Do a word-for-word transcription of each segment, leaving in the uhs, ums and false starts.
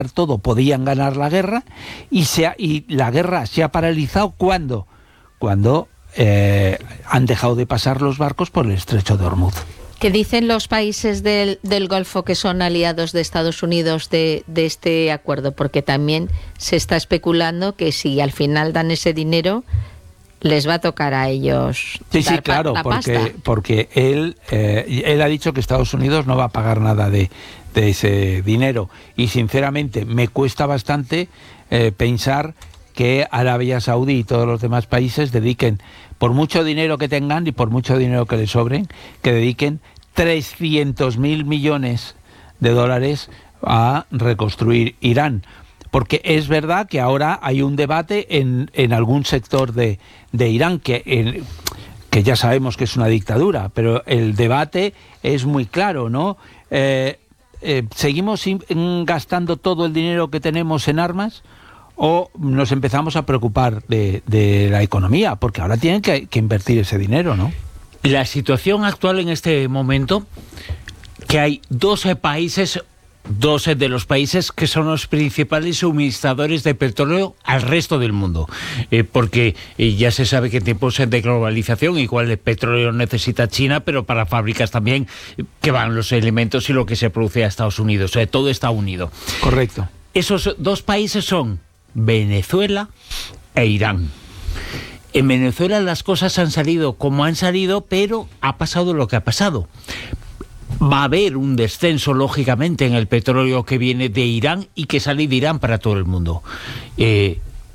todo, podían ganar la guerra, y, se ha, y la guerra se ha paralizado ¿cuándo? Cuando eh, han dejado de pasar los barcos por el estrecho de Hormuz. ¿Qué dicen los países del, del Golfo que son aliados de Estados Unidos de, de este acuerdo? Porque también se está especulando que si al final dan ese dinero, les va a tocar a ellos sí, dar sí, claro, la porque, pasta. porque él, eh, él ha dicho que Estados Unidos no va a pagar nada de, de ese dinero. Y sinceramente me cuesta bastante eh, pensar que Arabia Saudí y todos los demás países dediquen, por mucho dinero que tengan y por mucho dinero que les sobren, que dediquen trescientos mil millones de dólares a reconstruir Irán. Porque es verdad que ahora hay un debate en, en algún sector de, de Irán, que, en, que ya sabemos que es una dictadura, pero el debate es muy claro, ¿no? Eh, eh, ¿Seguimos in, in, gastando todo el dinero que tenemos en armas o nos empezamos a preocupar de, de la economía? Porque ahora tienen que, que invertir ese dinero, ¿no? La situación actual en este momento, que hay doce países... dos de los países que son los principales suministradores de petróleo al resto del mundo, eh, porque eh, ya se sabe que en tiempos de globalización igual el petróleo necesita China, pero para fábricas también eh, que van los elementos y lo que se produce a Estados Unidos, eh, todo está unido. Correcto. Esos dos países son Venezuela e Irán. En Venezuela las cosas han salido como han salido, pero ha pasado lo que ha pasado. Va a haber un descenso, lógicamente, en el petróleo que viene de Irán y que sale de Irán para todo el mundo. Eh,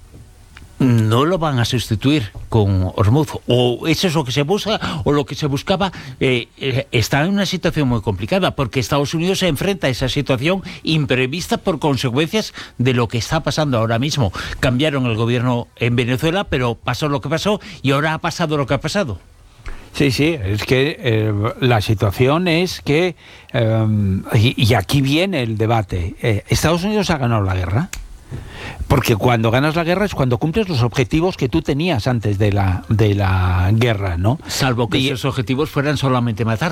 no lo van a sustituir con Hormuz. O eso es lo que se busca, o lo que se buscaba. Eh, eh, está en una situación muy complicada, porque Estados Unidos se enfrenta a esa situación imprevista por consecuencias de lo que está pasando ahora mismo. Cambiaron el gobierno en Venezuela, pero pasó lo que pasó y ahora ha pasado lo que ha pasado. Sí, sí, es que eh, la situación es que, eh, y, y aquí viene el debate, eh, ¿Estados Unidos ha ganado la guerra? Porque cuando ganas la guerra es cuando cumples los objetivos que tú tenías antes de la, de la guerra, ¿no? Salvo que y, esos objetivos fueran solamente matar.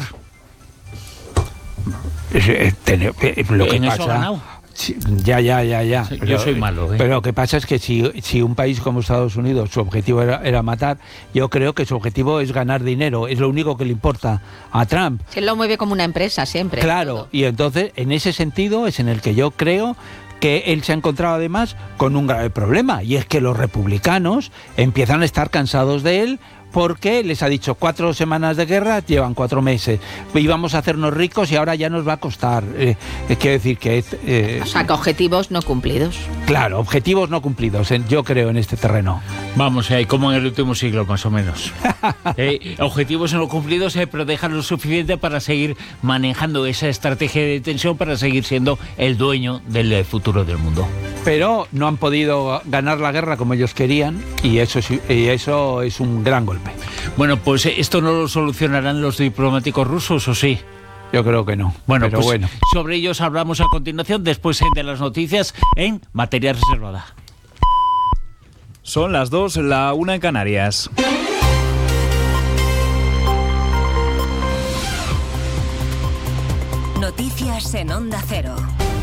Eh, eh, eh, lo que ¿En pasa, eso ha ganado? Sí, ya, ya, ya, ya. Sí, pero, yo soy malo, ¿eh? Pero lo que pasa es que si, si un país como Estados Unidos, su objetivo era, era matar, yo creo que su objetivo es ganar dinero, es lo único que le importa a Trump. Se lo mueve como una empresa siempre. Claro, todo. Y entonces en ese sentido es en el que yo creo que él se ha encontrado además con un grave problema, y es que los republicanos empiezan a estar cansados de él, porque les ha dicho cuatro semanas de guerra, llevan cuatro meses, íbamos a hacernos ricos y ahora ya nos va a costar. Eh, eh, quiero decir que... Eh, o sea, que objetivos no cumplidos. Claro, objetivos no cumplidos, en, yo creo, en este terreno. Vamos, eh, como en el último siglo, más o menos. eh, objetivos no cumplidos, eh, pero dejan lo suficiente para seguir manejando esa estrategia de tensión, para seguir siendo el dueño del futuro del mundo. Pero no han podido ganar la guerra como ellos querían, y eso es, y eso es un gran golpe. Bueno, pues esto no lo solucionarán los diplomáticos rusos, ¿o sí? Yo creo que no. Bueno, pero pues bueno. Sobre ellos hablamos a continuación, después de las noticias en Materia Reservada. Son las dos, la una en Canarias. Noticias en Onda Cero.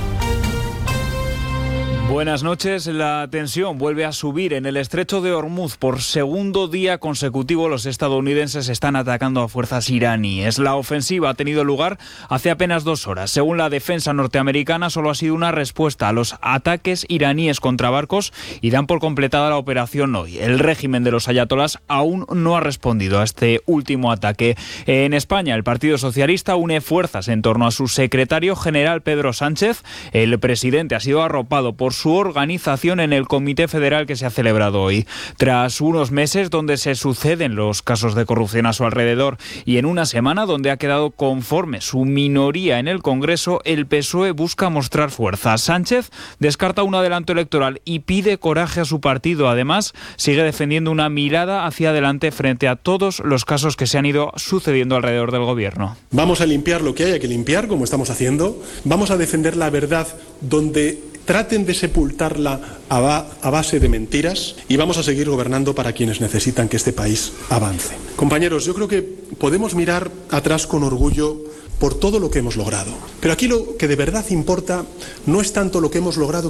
Buenas noches. La tensión vuelve a subir en el estrecho de Hormuz. Por segundo día consecutivo, los estadounidenses están atacando a fuerzas iraníes. La ofensiva ha tenido lugar hace apenas dos horas. Según la defensa norteamericana, solo ha sido una respuesta a los ataques iraníes contra barcos y dan por completada la operación hoy. El régimen de los ayatolás aún no ha respondido a este último ataque. En España, el Partido Socialista une fuerzas en torno a su secretario general Pedro Sánchez. El presidente ha sido arropado por su organización en el Comité Federal que se ha celebrado hoy. Tras unos meses donde se suceden los casos de corrupción a su alrededor y en una semana donde ha quedado conforme su minoría en el Congreso, el P S O E busca mostrar fuerza. Sánchez descarta un adelanto electoral y pide coraje a su partido. Además, sigue defendiendo una mirada hacia adelante frente a todos los casos que se han ido sucediendo alrededor del gobierno. Vamos a limpiar lo que haya que limpiar, como estamos haciendo. Vamos a defender la verdad donde traten de sepultarla a, ba a base de mentiras y vamos a seguir gobernando para quienes necesitan que este país avance. Compañeros, yo creo que podemos mirar atrás con orgullo por todo lo que hemos logrado. Pero aquí lo que de verdad importa no es tanto lo que hemos logrado,